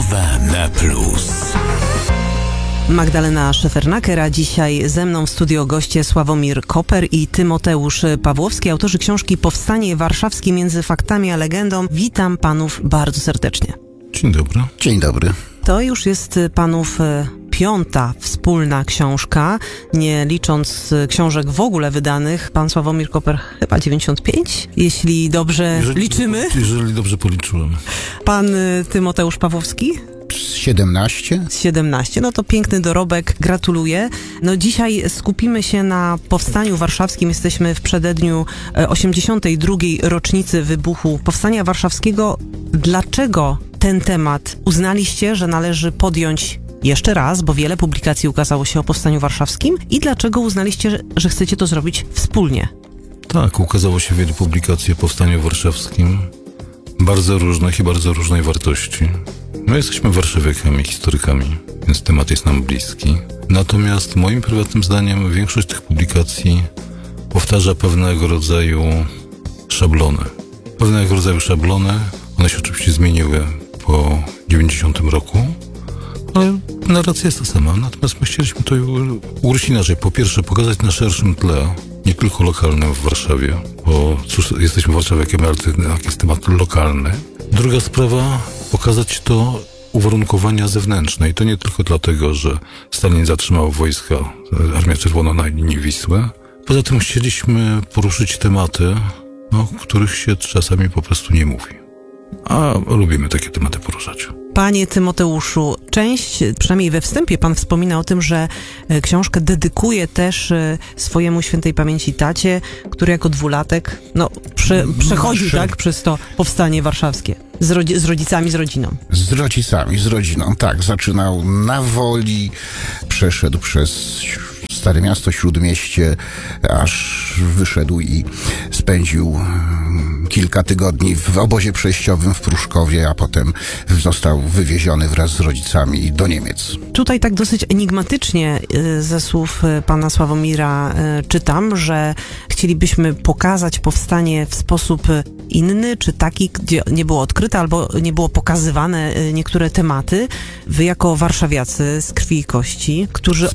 Rozmowa na plus. Magdalena Szefernaker, a dzisiaj ze mną w studio goście Sławomir Koper i Tymoteusz Pawłowski, autorzy książki Powstanie Warszawskie między faktami a legendą. Witam panów bardzo serdecznie. Dzień dobry. Dzień dobry. To już jest panów piąta wspólna książka, nie licząc książek w ogóle wydanych. Pan Sławomir Koper chyba 95, jeśli dobrze liczymy. Jeżeli dobrze policzyłem. Pan Tymoteusz Pawłowski? 17. 17. No to piękny dorobek, gratuluję. No dzisiaj skupimy się na Powstaniu Warszawskim. Jesteśmy w przededniu 82. rocznicy wybuchu Powstania Warszawskiego. Dlaczego ten temat uznaliście, że należy podjąć jeszcze raz, bo wiele publikacji ukazało się o Powstaniu Warszawskim, i dlaczego uznaliście, że chcecie to zrobić wspólnie? Tak, ukazało się wiele publikacji o Powstaniu Warszawskim, bardzo różnych i bardzo różnej wartości. My jesteśmy warszawiakami, historykami, więc temat jest nam bliski. Natomiast moim prywatnym zdaniem większość tych publikacji powtarza pewnego rodzaju szablony. One się oczywiście zmieniły po 90 roku, ale narracja jest ta sama. Natomiast my chcieliśmy to ugryźć inaczej. Po pierwsze, pokazać na szerszym tle, nie tylko lokalnym w Warszawie, bo cóż, jesteśmy warszawiakami, ale to jest temat lokalny. Druga sprawa, pokazać to uwarunkowania zewnętrzne. I to nie tylko dlatego, że Stalin zatrzymał wojska, Armia Czerwona na linii Wisły. Poza tym chcieliśmy poruszyć tematy, o których się czasami po prostu nie mówi. A lubimy takie tematy poruszać. Panie Tymoteuszu, przynajmniej we wstępie pan wspomina o tym, że książkę dedykuje też swojemu świętej pamięci tacie, który jako dwulatek przechodził tak przez to Powstanie Warszawskie. Z rodzicami, z rodziną. Z rodzicami, z rodziną, tak. Zaczynał na Woli, przeszedł przez Stare Miasto, Śródmieście, aż wyszedł i spędził kilka tygodni w obozie przejściowym w Pruszkowie, a potem został wywieziony wraz z rodzicami do Niemiec. Tutaj tak dosyć enigmatycznie ze słów pana Sławomira czytam, że chcielibyśmy pokazać powstanie w sposób inny, czy taki, gdzie nie było odkryte albo nie było pokazywane niektóre tematy. Wy jako warszawiacy z krwi i kości, którzy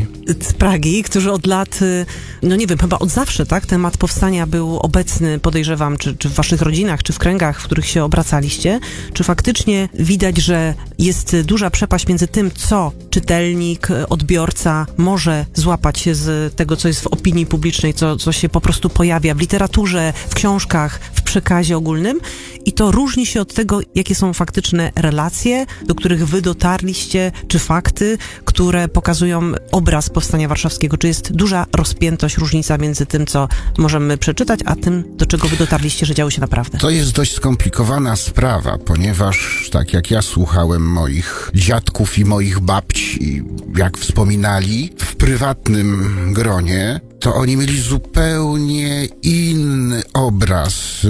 z Pragi, którzy od lat, no nie wiem, chyba od zawsze, tak, temat powstania był obecny, podejrzewam, czy w waszych rodzinach, czy w kręgach, w których się obracaliście. Czy faktycznie widać, że jest duża przepaść między tym, co czytelnik, odbiorca może złapać z tego, co jest w opinii publicznej, co się po prostu pojawia w literaturze, w książkach, w przekazie ogólnym, i to różni się od tego, jakie są faktyczne relacje, do których wy dotarliście, czy fakty, które pokazują obraz Powstania Warszawskiego? Czy jest duża rozpiętość, różnica między tym, co możemy przeczytać, a tym, do czego wy dotarliście, że działo się naprawdę? To jest dość skomplikowana sprawa, ponieważ tak jak ja słuchałem moich dziadków i moich babci, jak wspominali w prywatnym gronie, to oni mieli zupełnie inny obraz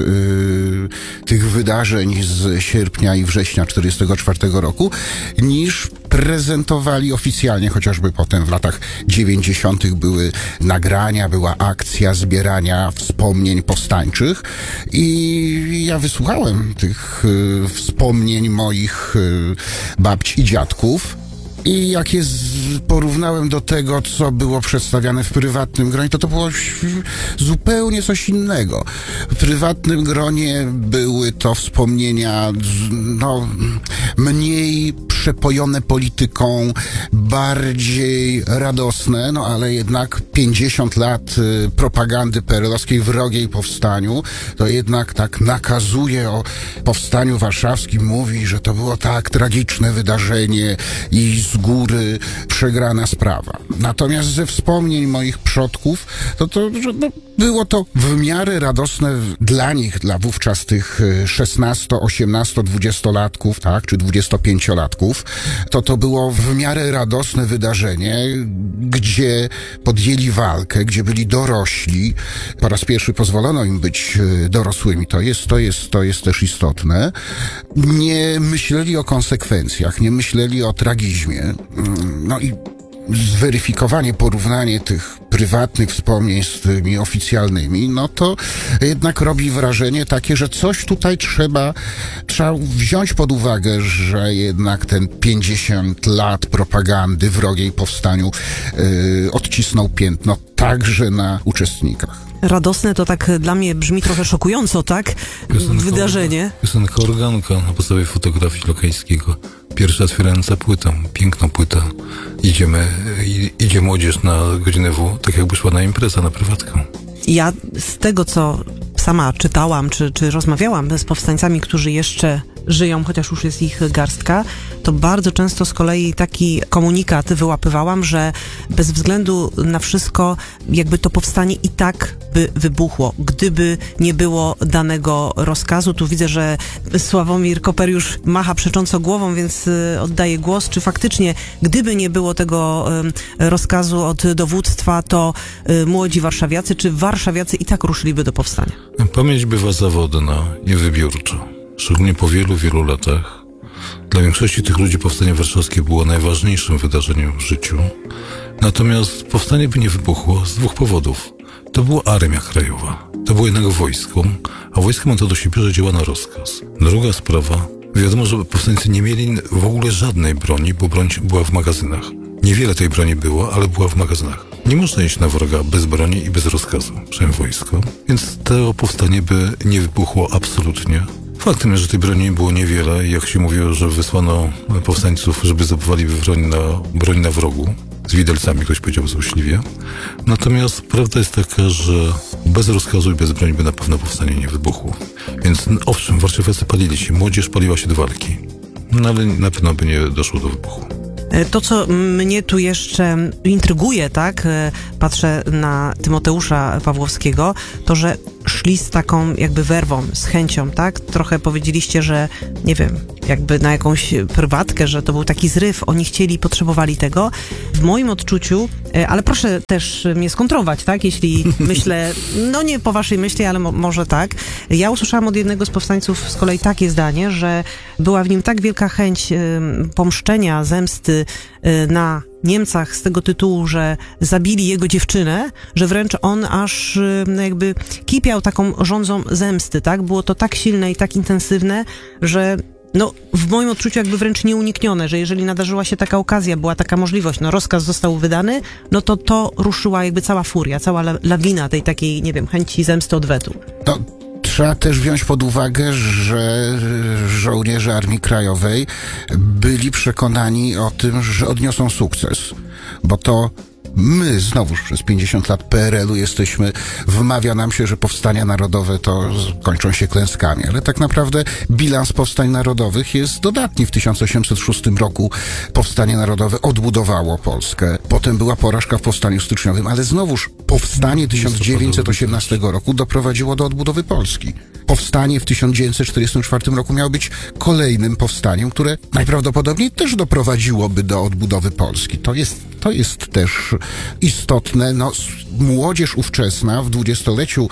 tych wydarzeń z sierpnia i września 1944 roku, niż prezentowali oficjalnie, chociażby potem w latach 90. były nagrania, była akcja zbierania wspomnień powstańczych i ja wysłuchałem tych wspomnień moich babci i dziadków. I jak je porównałem do tego, co było przedstawiane w prywatnym gronie, to było zupełnie coś innego. W prywatnym gronie były to wspomnienia, mniej przepojone polityką, bardziej radosne, ale jednak 50 lat propagandy PRL-owskiej wrogiej powstaniu, to jednak tak nakazuje o Powstaniu Warszawskim, mówi, że to było tak tragiczne wydarzenie i z góry przegrana sprawa. Natomiast ze wspomnień moich przodków, to było to w miarę radosne dla nich, dla wówczas tych 16, 18, 20-latków, tak, czy 25-latków. To było w miarę radosne wydarzenie, gdzie podjęli walkę, gdzie byli dorośli. Po raz pierwszy pozwolono im być dorosłymi. To jest też istotne. Nie myśleli o konsekwencjach, nie myśleli o tragizmie. I zweryfikowanie, porównanie tych prywatnych wspomnień z tymi oficjalnymi, no to jednak robi wrażenie takie, że coś tutaj trzeba wziąć pod uwagę, że jednak ten 50 lat propagandy wrogiej powstaniu odcisnął piętno także na uczestnikach. Radosne to tak dla mnie brzmi trochę szokująco, tak? Wydarzenie. Piosenka Organka na podstawie fotografii Lokajskiego. Pierwsza otwierająca płyta, piękna płyta. Idzie młodzież na godzinę W, tak jakby szła na imprezę, na prywatkę. Ja z tego, co sama czytałam, czy rozmawiałam z powstańcami, którzy jeszcze żyją, chociaż już jest ich garstka, to bardzo często z kolei taki komunikat wyłapywałam, że bez względu na wszystko, jakby to powstanie i tak by wybuchło, gdyby nie było danego rozkazu. Tu widzę, że Sławomir Koper już macha przecząco głową, więc oddaję głos. Czy faktycznie, gdyby nie było tego rozkazu od dowództwa, to młodzi warszawiacy, czy warszawiacy i tak ruszyliby do powstania? Pamięć bywa zawodna i wybiórcza. Szczególnie po wielu, wielu latach. Dla większości tych ludzi powstanie warszawskie było najważniejszym wydarzeniem w życiu. Natomiast powstanie by nie wybuchło z dwóch powodów. To była Armia Krajowa. To było jednak wojsko, a wojsko ma to do siebie, że działa na rozkaz. Druga sprawa. Wiadomo, że powstańcy nie mieli w ogóle żadnej broni, bo broń była w magazynach. Niewiele tej broni było, ale była w magazynach. Nie można iść na wroga bez broni i bez rozkazu, przynajmniej wojsko. Więc to powstanie by nie wybuchło absolutnie. Faktem jest, że tej broni było niewiele. Jak się mówiło, że wysłano powstańców, żeby zdobywali broń na wrogu. Z widelcami, ktoś powiedział złośliwie. Natomiast prawda jest taka, że bez rozkazu i bez broni by na pewno powstanie nie wybuchło. Więc owszem, warszawiacy palili się, młodzież paliła się do walki. No ale na pewno by nie doszło do wybuchu. To, co mnie tu jeszcze intryguje, tak, patrzę na Tymoteusza Pawłowskiego, to, że szli z taką jakby werwą, z chęcią, tak? Trochę powiedzieliście, że nie wiem, jakby na jakąś prywatkę, że to był taki zryw, oni chcieli, potrzebowali tego. W moim odczuciu, ale proszę też mnie skontrować, tak? Jeśli myślę, no nie po waszej myśli, ale może tak. Ja usłyszałam od jednego z powstańców z kolei takie zdanie, że była w nim tak wielka chęć pomszczenia, zemsty na Niemcach z tego tytułu, że zabili jego dziewczynę, że wręcz on aż jakby kipiał taką żądzą zemsty, tak? Było to tak silne i tak intensywne, że no, w moim odczuciu jakby wręcz nieuniknione, że jeżeli nadarzyła się taka okazja, była taka możliwość, no rozkaz został wydany, no to ruszyła jakby cała furia, cała lawina tej takiej, nie wiem, chęci zemsty, odwetu. Trzeba też wziąć pod uwagę, że żołnierze Armii Krajowej byli przekonani o tym, że odniosą sukces, bo to my znowuż przez 50 lat PRL-u wmawia nam się, że powstania narodowe to kończą się klęskami, ale tak naprawdę bilans powstań narodowych jest dodatni. W 1806 roku powstanie narodowe odbudowało Polskę. Potem była porażka w powstaniu styczniowym, ale znowuż powstanie 1918 roku doprowadziło do odbudowy Polski. Powstanie w 1944 roku miało być kolejnym powstaniem, które najprawdopodobniej też doprowadziłoby do odbudowy Polski. To jest też istotne. No, młodzież ówczesna w dwudziestoleciu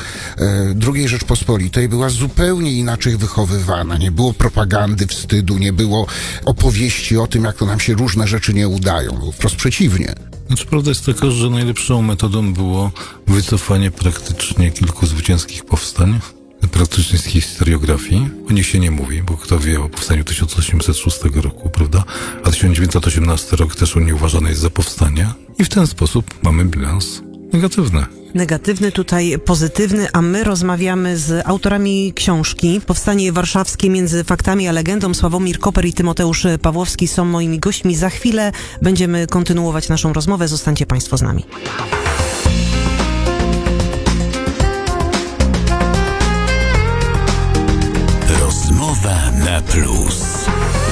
II Rzeczpospolitej była zupełnie inaczej wychowywana. Nie było propagandy wstydu, nie było opowieści o tym, jak to nam się różne rzeczy nie udają. Wprost przeciwnie. Znaczy, prawda jest taka, że najlepszą metodą było wycofanie praktycznie kilku zwycięskich powstań, praktycznie z historiografii. O nich się nie mówi, bo kto wie o powstaniu 1806 roku, prawda? A 1918 rok też nie uważany jest za powstanie. I w ten sposób mamy bilans negatywny. Negatywny, tutaj pozytywny, a my rozmawiamy z autorami książki Powstanie Warszawskie między faktami a legendą. Sławomir Koper i Tymoteusz Pawłowski są moimi gośćmi. Za chwilę będziemy kontynuować naszą rozmowę. Zostańcie Państwo z nami. Rozmowa na plus.